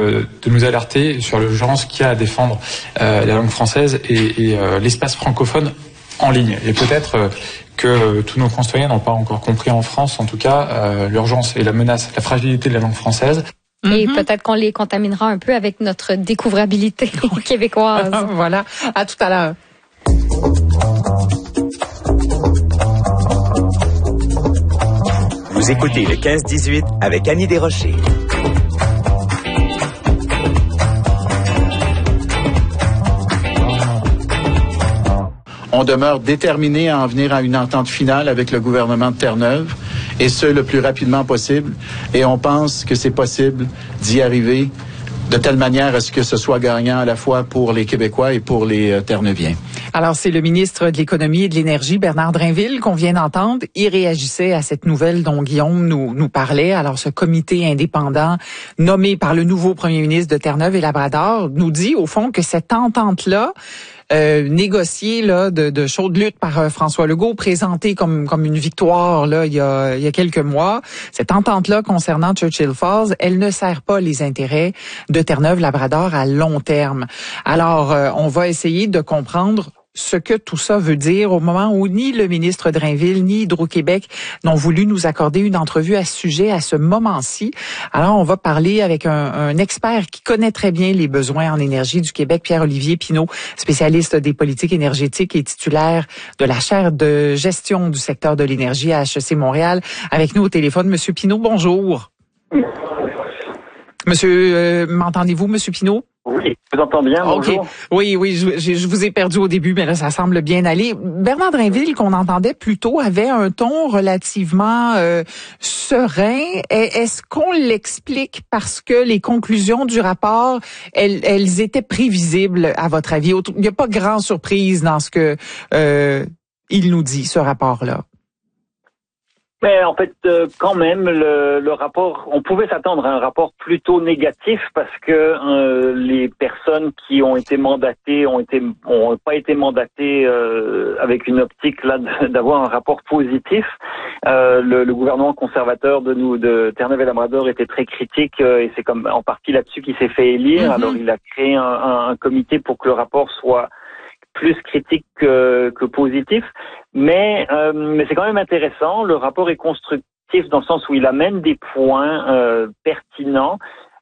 de nous alerter sur l'urgence qu'il y a à défendre la langue française et l'espace francophone en ligne. Et peut-être que tous nos concitoyens n'ont pas encore compris en France, en tout cas, l'urgence et la menace, la fragilité de la langue française. Et peut-être qu'on les contaminera un peu avec notre découvrabilité québécoise. Voilà. À tout à l'heure. Vous écoutez le 15-18 avec Annie Desrochers. On demeure déterminé à en venir à une entente finale avec le gouvernement de Terre-Neuve, et ce, le plus rapidement possible. Et on pense que c'est possible d'y arriver de telle manière à ce que ce soit gagnant à la fois pour les Québécois et pour les Terre-Neuviens. Alors, c'est le ministre de l'Économie et de l'Énergie, Bernard Drinville, qu'on vient d'entendre. Il réagissait à cette nouvelle dont Guillaume nous parlait. Alors, ce comité indépendant nommé par le nouveau premier ministre de Terre-Neuve et Labrador nous dit, au fond, que cette entente-là, négociée là de chaude lutte par François Legault, présentée comme une victoire là il y a quelques mois. Cette entente-là concernant Churchill Falls, elle ne sert pas les intérêts de Terre-Neuve-Labrador à long terme. Alors, on va essayer de comprendre ce que tout ça veut dire au moment où ni le ministre Drainville ni Hydro-Québec n'ont voulu nous accorder une entrevue à ce sujet à ce moment-ci. Alors, on va parler avec un expert qui connaît très bien les besoins en énergie du Québec, Pierre-Olivier Pinault, spécialiste des politiques énergétiques et titulaire de la chaire de gestion du secteur de l'énergie à HEC Montréal. Avec nous au téléphone, Monsieur Pinault, bonjour. Monsieur, m'entendez-vous, Monsieur Pinault? Oui, je vous entends bien, bonjour. OK. Oui, je vous ai perdu au début, mais là, ça semble bien aller. Bernard Drinville, qu'on entendait plus tôt, avait un ton relativement serein. Est-ce qu'on l'explique parce que les conclusions du rapport, elles étaient prévisibles, à votre avis? Il n'y a pas grand surprise dans ce que il nous dit, ce rapport-là. Mais en fait, quand même, le rapport, on pouvait s'attendre à un rapport plutôt négatif parce que les personnes qui ont été mandatées ont pas été mandatées avec une optique là d'avoir un rapport positif. Le gouvernement conservateur de Terre-Neuve et Labrador était très critique et c'est comme en partie là-dessus qu'il s'est fait élire. Alors il a créé un comité pour que le rapport soit plus critique que positif, mais c'est quand même intéressant. Le rapport est constructif dans le sens où il amène des points pertinents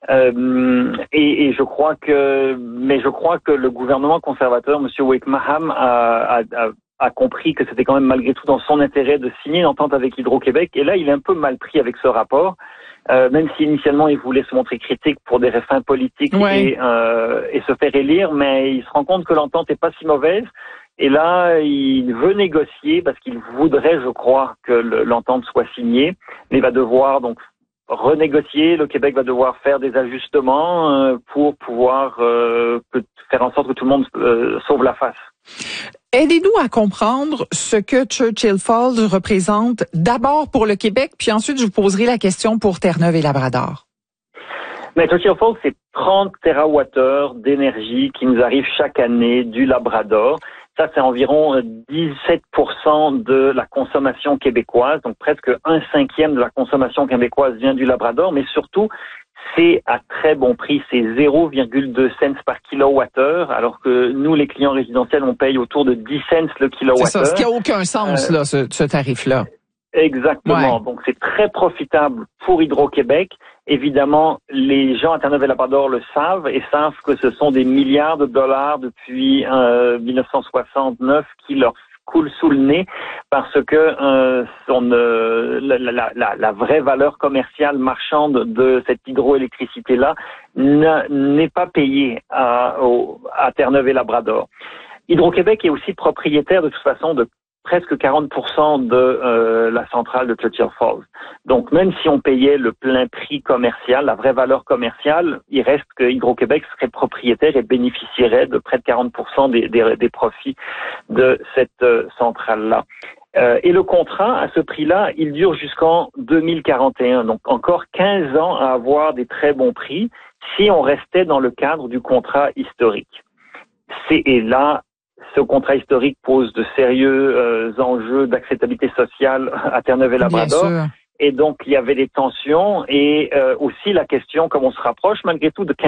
et je crois que le gouvernement conservateur, M. Wade Maham, a compris que c'était quand même malgré tout dans son intérêt de signer une entente avec Hydro-Québec, et là il est un peu mal pris avec ce rapport. Même si initialement il voulait se montrer critique pour des fins politiques et se faire élire, mais il se rend compte que l'entente n'est pas si mauvaise. Et là, il veut négocier parce qu'il voudrait, je crois, que l'entente soit signée, mais il va devoir donc renégocier. Le Québec va devoir faire des ajustements pour pouvoir faire en sorte que tout le monde sauve la face. Aidez-nous à comprendre ce que Churchill Falls représente d'abord pour le Québec, puis ensuite je vous poserai la question pour Terre-Neuve et Labrador. Mais Churchill Falls, c'est 30 TWh d'énergie qui nous arrive chaque année du Labrador. Ça, c'est environ 17% de la consommation québécoise, donc presque 1/5 de la consommation québécoise vient du Labrador, mais surtout, c'est à très bon prix, c'est 0,2 cents par kilowattheure, alors que nous, les clients résidentiels, on paye autour de 10 cents le kilowattheure. C'est ça, ce qui n'a aucun sens, là, ce tarif-là. Exactement. Ouais. Donc, c'est très profitable pour Hydro-Québec. Évidemment, les gens à Terre-Neuve et Labrador le savent et savent que ce sont des milliards de dollars depuis 1969 qui leur coule sous le nez parce que la vraie valeur commerciale marchande de cette hydroélectricité-là n'est pas payée à Terre-Neuve et Labrador. Hydro-Québec est aussi propriétaire de toute façon de presque 40% de la centrale de Churchill Falls. Donc, même si on payait le plein prix commercial, la vraie valeur commerciale, il reste que Hydro-Québec serait propriétaire et bénéficierait de près de 40% des profits de cette centrale-là. Et le contrat, à ce prix-là, il dure jusqu'en 2041. Donc, encore 15 ans à avoir des très bons prix si on restait dans le cadre du contrat historique. Et là, ce contrat historique pose de sérieux enjeux d'acceptabilité sociale à Terre-Neuve et Labrador. Et donc, il y avait des tensions et aussi la question, comme on se rapproche malgré tout de